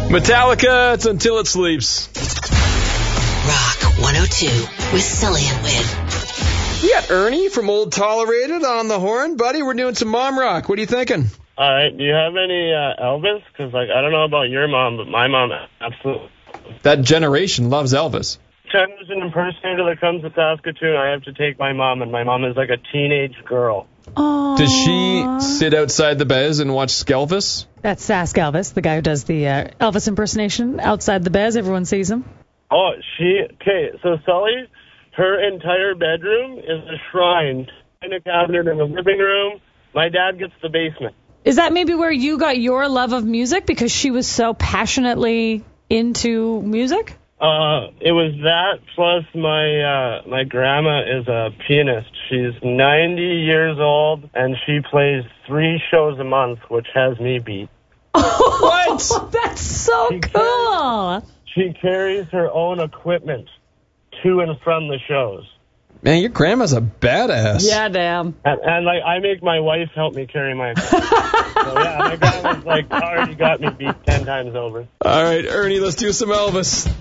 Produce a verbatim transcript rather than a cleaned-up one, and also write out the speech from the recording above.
Metallica, it's Until It Sleeps. Rock one oh two with Sully and Win. We got Ernie from Old Tolerated on the horn. Buddy, we're doing some mom rock. What are you thinking? All right, do you have any uh, Elvis? Because, like, I don't know about your mom, but my mom absolutely. That generation loves Elvis. Anytime there's an impersonator that comes to Saskatoon, I have to take my mom, and my mom is like a teenage girl. Aww. Does she sit outside the Bez and watch Skelvis? That's Sask Elvis, the guy who does the uh, Elvis impersonation outside the Bez. Everyone sees him. Oh, she... Okay, so Sully, her entire bedroom is a shrine in a cabinet in the living room. My dad gets the basement. Is that maybe where you got your love of music? Because she was so passionately into music? Uh, it was that plus my uh, my grandma is a pianist. She's ninety years old, and she plays three shows a month, which has me beat. What? That's so She cool. She carries her own equipment to and from the shows. Man, your grandma's a badass. Yeah, damn. And, and like, I make my wife help me carry my equipment. So, yeah, my grandma's, like, already got me beat ten times over. All right, Ernie, let's do some Elvis.